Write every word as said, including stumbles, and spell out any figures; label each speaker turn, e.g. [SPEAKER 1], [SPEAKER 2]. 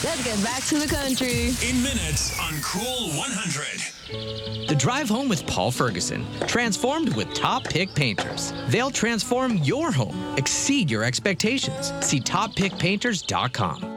[SPEAKER 1] Let's get back to the country.
[SPEAKER 2] In minutes on Cool one hundred.
[SPEAKER 3] The Drive Home with Paul Ferguson. Transformed with Top Pick Painters. They'll transform your home, exceed your expectations. See top pick painters dot com.